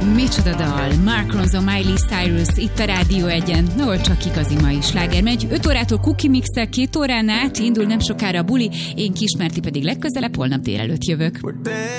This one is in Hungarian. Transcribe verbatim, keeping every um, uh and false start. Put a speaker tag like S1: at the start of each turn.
S1: Micsoda dal, Mark Ronson, Miley Cyrus, itt a Rádió egyen, ahol csak igazi mai sláger megy. öt órától Cookie Mix-tel, két órán át indul nem sokára a buli, én Kismerti pedig legközelebb holnap délelőtt jövök.